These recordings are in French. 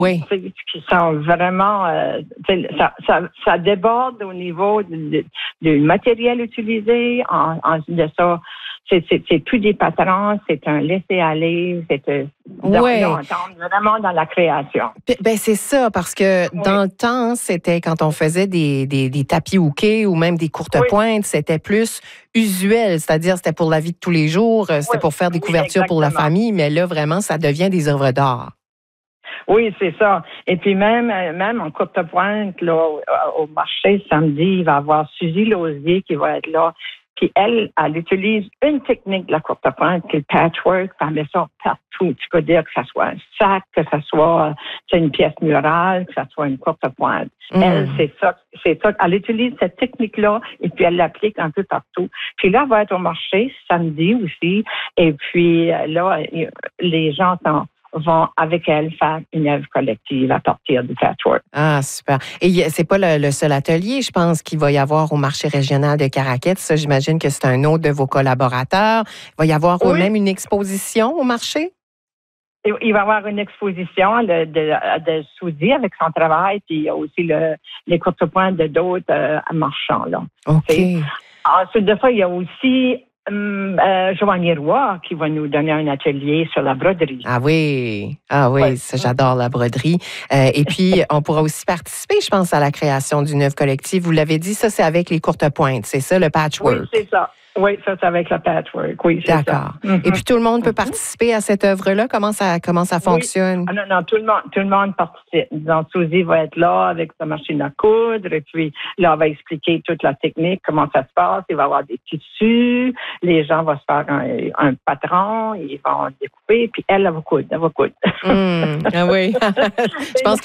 Oui. Qui sont vraiment... ça déborde au niveau du matériel utilisé. De ça, c'est plus des patrons, c'est un laisser-aller. Là, on tombe vraiment dans la création. Ben c'est ça, parce que dans le temps, c'était quand on faisait des tapis hookés ou même des courtes pointes, c'était plus usuel, c'est-à-dire c'était pour la vie de tous les jours, c'était pour faire des couvertures pour la famille, mais là, vraiment, ça devient des œuvres d'art. Oui, c'est ça. Et puis même en courte pointe, là, au marché, samedi, il va y avoir Suzy Lausier qui va être là. Puis elle utilise une technique de la courte pointe, qui est le patchwork, puis elle met ça partout. Tu peux dire que ça soit un sac, que ça soit une pièce murale, que ça soit une courte pointe. Elle, c'est ça. Elle utilise cette technique-là et puis elle l'applique un peu partout. Puis là, elle va être au marché samedi aussi. Et puis là, les gens vont avec elle faire une œuvre collective à partir du patchwork. Ah, super. Et c'est pas le seul atelier, je pense, qu'il va y avoir au marché régional de Caraquette. Ça, j'imagine que c'est un autre de vos collaborateurs. Il va y avoir même une exposition au marché? Il va y avoir une exposition de Suzy avec son travail, puis il y a aussi les courtes pointes de d'autres marchands. Là. OK. Ensuite de ça, il y a aussi Joanie Roy qui va nous donner un atelier sur la broderie. Ah oui, ça, j'adore la broderie. Et puis, on pourra aussi participer, je pense, à la création d'une œuvre collective. Vous l'avez dit, ça, c'est avec les courtes pointes, c'est ça, le patchwork? Oui, c'est ça. Oui, ça, c'est avec le patchwork. Oui, c'est d'accord. Ça. Et puis, tout le monde peut participer à cette œuvre-là? Comment ça fonctionne? Ah, non, tout le monde participe. Donc, Suzy va être là avec sa machine à coudre. Et puis, là, on va expliquer toute la technique, comment ça se passe. Il va y avoir des tissus. Les gens vont se faire un patron. Ils vont découper. Puis, elle va coudre. Ah oui. Je pense que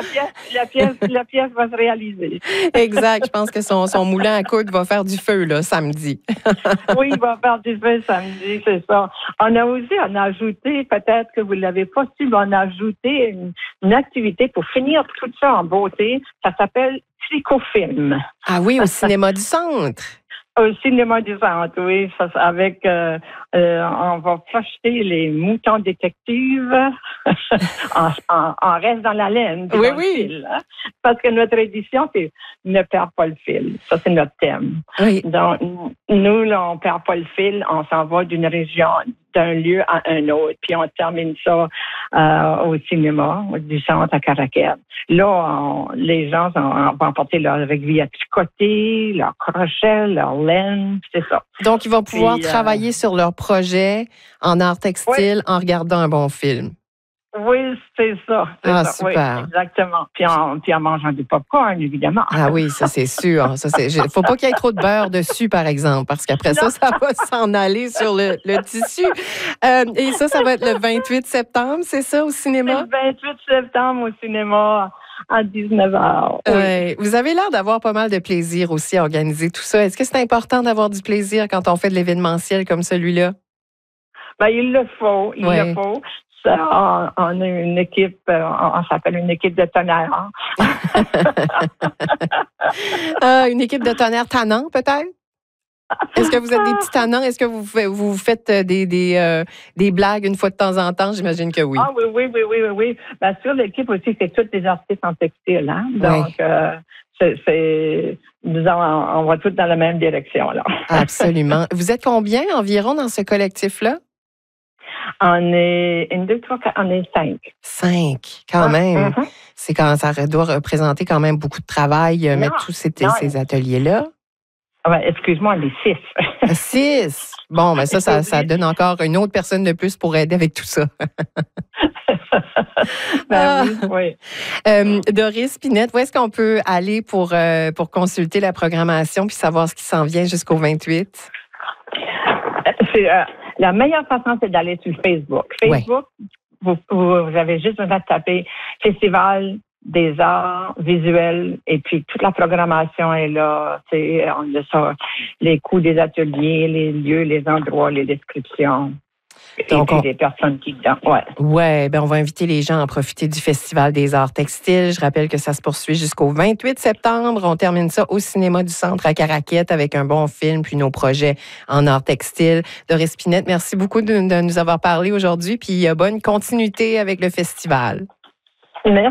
la pièce va se réaliser. Exact. Je pense que son moulin à coudre va faire du feu, là, samedi. Oui, il va faire du feu samedi, c'est ça. On a ajouté, peut-être que vous ne l'avez pas su, mais on a ajouté une activité pour finir tout ça en beauté. Ça s'appelle Tricofilm. Ah oui, au cinéma du centre. Au cinéma du centre, oui. Avec, on va projeter les moutons détectives. on reste dans la laine. Oui, dans le fil, hein? Parce que notre édition, c'est ne perd pas le fil. Ça, c'est notre thème. Oui. Donc, nous, là, on perd pas le fil. On s'en va d'une région, d'un lieu à un autre. Puis on termine ça au cinéma du centre à Caraquette. Là, les gens vont emporter leur vie à tricoter, leur crochet, leur laine, c'est ça. Donc, ils vont pouvoir travailler sur leur projet en art textile en regardant un bon film. Oui, c'est ça. Super. Oui, exactement. Puis en mangeant du popcorn, évidemment. Ah oui, ça, c'est sûr. Faut pas qu'il y ait trop de beurre dessus, par exemple, parce qu'après ça va s'en aller sur le tissu. Et ça va être le 28 septembre, c'est ça, au cinéma? Le 28 septembre au cinéma. À 19h. Oui. Vous avez l'air d'avoir pas mal de plaisir aussi à organiser tout ça. Est-ce que c'est important d'avoir du plaisir quand on fait de l'événementiel comme celui-là? Ben, il le faut. Le faut. Ça, on a une équipe, on s'appelle une équipe de tonnerre. Une équipe de tonnerre tannant, peut-être? Est-ce que vous êtes des petits tannants? Est-ce que vous faites des blagues une fois de temps en temps? J'imagine que oui. Ah oui. Bien sûr, l'équipe aussi, c'est tous des artistes en textile. Hein? Donc, on va tous dans la même direction. Là. Absolument. Vous êtes combien environ dans ce collectif-là? On est 5. 5, quand même. Mm-hmm. Ça doit représenter quand même beaucoup de travail, mettre tous ces ateliers-là. Excuse-moi, on est 6. 6? Bon, mais ça donne encore une autre personne de plus pour aider avec tout ça. Oui. Doris Pinette, où est-ce qu'on peut aller pour consulter la programmation puis savoir ce qui s'en vient jusqu'au 28? La meilleure façon, c'est d'aller sur Facebook. Facebook, vous avez juste besoin de taper Festival des arts visuels et puis toute la programmation est là. On a ça, les coûts des ateliers, les lieux, les endroits, les descriptions. Donc, et puis les personnes qui dedans. Ouais, on va inviter les gens à profiter du Festival des arts textiles. Je rappelle que ça se poursuit jusqu'au 28 septembre. On termine ça au cinéma du centre à Caraquette avec un bon film puis nos projets en arts textiles. Doris Pinette, merci beaucoup de nous avoir parlé aujourd'hui puis bonne continuité avec le festival. Merci.